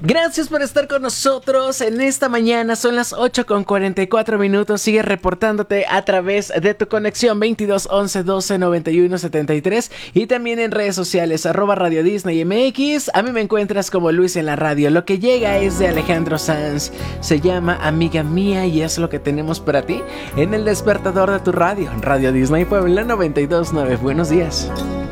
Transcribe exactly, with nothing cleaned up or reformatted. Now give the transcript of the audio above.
Gracias por estar con nosotros en esta mañana. Son las ocho con cuarenta y cuatro minutos. Sigue reportándote a través de tu conexión veintidós once doce noventa y uno setenta y tres y también en redes sociales arroba Radio Disney M X. A mí me encuentras como Luis en la radio. Lo que llega es de Alejandro Sanz. Se llama Amiga Mía y es lo que tenemos para ti en el despertador de tu radio. Radio Disney Puebla noventa y dos punto nueve. Buenos días.